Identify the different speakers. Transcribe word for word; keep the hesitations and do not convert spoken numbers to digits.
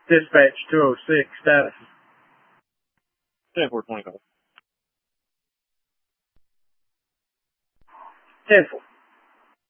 Speaker 1: Dispatch two oh six, status.
Speaker 2: ten four twenty-five.
Speaker 1: ten four.